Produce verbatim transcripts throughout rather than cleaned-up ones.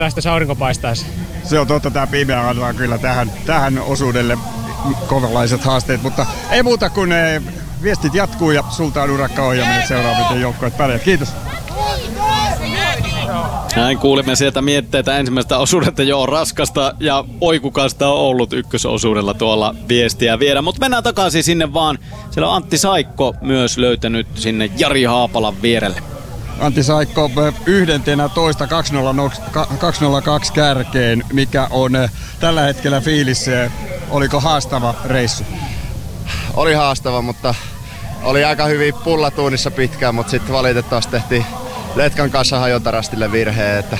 Tästä aurinko paistaisi. Se on totta, tämä pimeä antaa kyllä tähän, tähän osuudelle kovalaiset haasteet, mutta ei muuta kuin ne viestit jatkuu ja sulta on urakka-ohjaaminen seuraavien joukkojen päälle. Kiitos. Näin kuulimme sieltä mietteitä ensimmäistä osuudelta, jo raskasta ja oikukasta on ollut ykkösosuudella tuolla viestiä viedä. Mutta mennään takaisin sinne vaan. Siellä on Antti Saikko myös löytänyt sinne Jari Haapalan vierelle. Antti Saikko yhdentenä toista kaksi nolla kaksi kärkeen, mikä on tällä hetkellä fiilissä. Oliko haastava reissu? Oli haastava, mutta oli aika hyvin pullatuunissa pitkään, mutta sitten valitettavasti tehtiin letkan kanssa hajontarastille virheen, että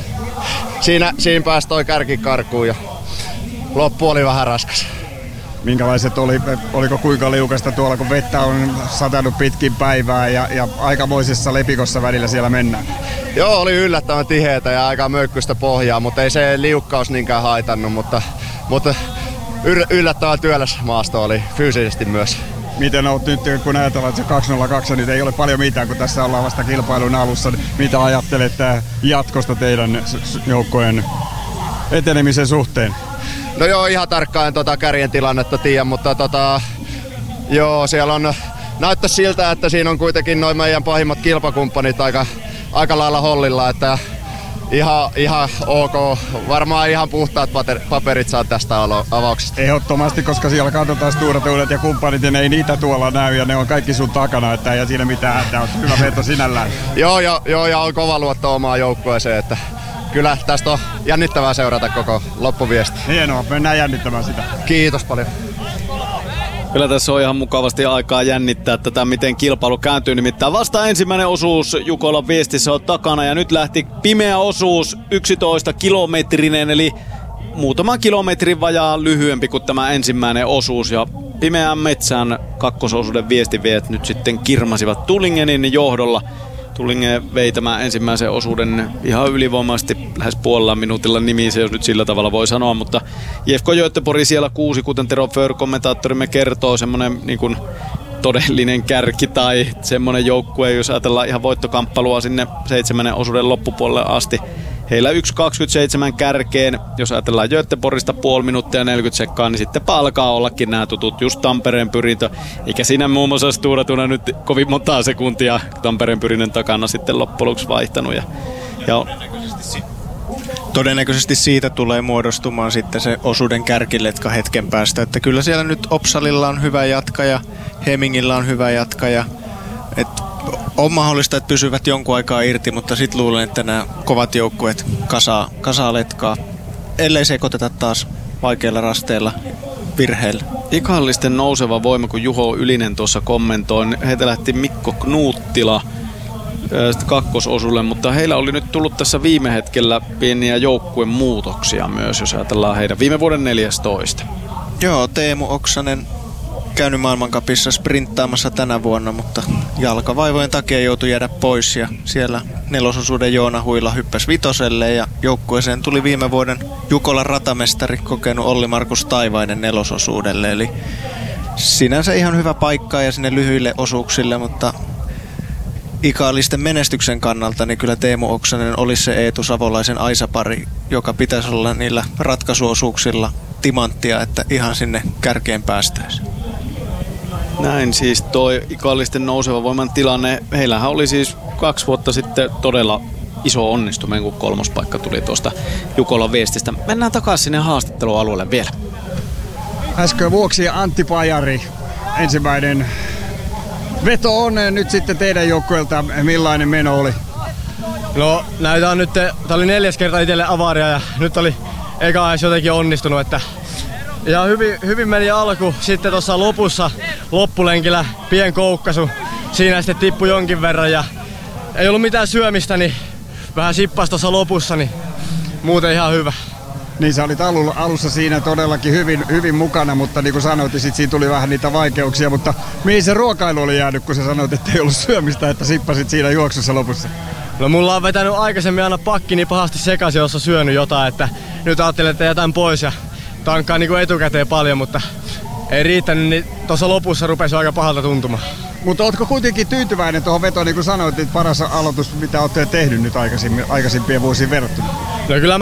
siinä, siinä pääsi toi kärki karkuun ja loppu oli vähän raskas. Minkälaiset oli, oliko kuinka liukasta tuolla, kun vettä on satanut pitkin päivää ja, ja aikamoisessa lepikossa välillä siellä mennään? Joo, oli yllättävän tiheätä ja aika möykkystä pohjaa, mutta ei se liukkaus niinkään haitannut, mutta, mutta yllättävän työläs maasto oli fyysisesti myös. Miten olet nyt, kun ajatellaan, että se kaksi nolla kaksi nyt ei ole paljon mitään, kun tässä ollaan vasta kilpailun alussa. Mitä ajattelet jatkosta teidän joukkojen etenemisen suhteen? No joo, ihan tarkkaan en tota kärjen tilannetta tiedä, mutta tota, joo, siellä on, näyttää siltä, että siinä on kuitenkin noin meidän pahimmat kilpakumppanit aika, aika lailla hollilla, että Ihan, ihan ok. Varmaan ihan puhtaat paperit saa tästä avauksesta. Ehdottomasti, koska siellä katsotaan Sturatuudet ja kumppanit ja ne ei niitä tuolla näy ja ne on kaikki sun takana, että ei siinä mitään hätää. Hyvä veto sinällään. joo, jo, joo, ja on kova luotto omaan joukkueeseen, että kyllä tästä on jännittävää seurata koko loppuviesti. Hienoa, mennään jännittämään sitä. Kiitos paljon. Kyllä tässä on ihan mukavasti aikaa jännittää tätä, miten kilpailu kääntyy. Nimittäin vasta ensimmäinen osuus Jukolan viestissä on takana ja nyt lähti pimeä osuus, yksitoista kilometrinen, eli muutaman kilometrin vajaa lyhyempi kuin tämä ensimmäinen osuus. Ja pimeän metsän kakkososuuden viestiviet nyt sitten kirmasivat Tullingenin johdolla. Tulingen vei tämän ensimmäisen osuuden ihan ylivoimaisesti lähes puolella minuutilla nimissä, jos nyt sillä tavalla voi sanoa, mutta J F K Göteborg siellä kuusi, kuten Tero Föhr kommentaattorimme kertoo, semmoinen niin kuin todellinen kärki tai semmoinen joukkue, jos ajatellaan ihan voittokamppailua sinne seitsemännen osuuden loppupuolelle asti. Heillä yksi kaksikymmentäseitsemän kärkeen, jos ajatellaan Göteborgista puoli minuuttia ja neljäkymmentä sekkaa, niin sitten alkaa ollakin nämä tutut, just Tampereen pyrintö. Eikä siinä muun muassa Sturatuna nyt kovin montaa sekuntia Tampereen pyrinnön takana sitten loppujen lopuksi vaihtanut. Ja, ja Todennäköisesti siitä tulee muodostumaan sitten se osuuden kärkiletka hetken päästä. Että kyllä siellä nyt Opsalilla on hyvä jatkaja, Hemingillä on hyvä jatkaja. Et on mahdollista, että pysyvät jonkun aikaa irti, mutta sitten luulen, että nämä kovat joukkueet kasaa, kasaa letkaa, ellei sekoiteta taas vaikeilla rasteilla virheillä. Ikallisten nouseva voima, kun Juho Ylinen tuossa kommentoi, heitä lähti Mikko Knuuttila sitten kakkososulle, mutta heillä oli nyt tullut tässä viime hetkellä pieniä joukkueen muutoksia myös, jos ajatellaan heidän viime vuoden neljästoista. Joo, Teemu Oksanen käynyt maailmancupissa sprinttaamassa tänä vuonna, mutta jalkavaivojen takia joutui jäädä pois ja siellä nelososuuden Joona Huila hyppäsi vitoselle ja joukkueeseen tuli viime vuoden Jukolan ratamestari kokenut Olli-Markus Taivainen nelososuudelle, eli sinänsä ihan hyvä paikka ja sinne lyhyille osuuksille, mutta ikaalisten menestyksen kannalta niin kyllä Teemu Oksanen olisi se Eetu Savolaisen Aisa-pari, joka pitäisi olla niillä ratkaisuosuuksilla timanttia, että ihan sinne kärkeen päästäisiin. Näin siis toi ikallisten nouseva voiman tilanne. Heillähän oli siis kaksi vuotta sitten todella iso onnistuminen, kun kolmospaikka tuli tuosta Jukolan viestistä. Mennään takaisin sinne haastattelualueelle vielä. Äsken vuoksi Antti Pajari, ensimmäinen veto on nyt sitten teidän joukkueelta. Millainen meno oli? No näitä on nyt, tää oli neljäs kerta itselle avaaria ja nyt oli eka edes jotenkin onnistunut, että ja hyvin, hyvin meni alku. Sitten tuossa lopussa loppulenkillä pien koukkasu. Siinä sitten tippui jonkin verran ja ei ollut mitään syömistä, niin vähän sippas tuossa lopussa, niin muuten ihan hyvä. Niin sä olit alussa siinä todellakin hyvin, hyvin mukana, mutta niin kuin sanoit, sit siinä tuli vähän niitä vaikeuksia, mutta mihin se ruokailu oli jäänyt, kun sä sanoit, että ei ollut syömistä, että sippasit siinä juoksussa lopussa? No mulla on vetänyt aikaisemmin aina pakki niin pahasti sekaisin, jos on syönyt jotain, että nyt ajattelin, että jätän pois ja tankkaan niin kuin etukäteen paljon, mutta ei riittänyt, niin tuossa lopussa rupesi aika pahalta tuntumaan. Mutta ootko kuitenkin tyytyväinen tuohon vetoon, niin kuin sanoit, että paras aloitus, mitä olette tehnyt nyt aikaisemmin, aikaisempien vuosien verrattuna? No kyllä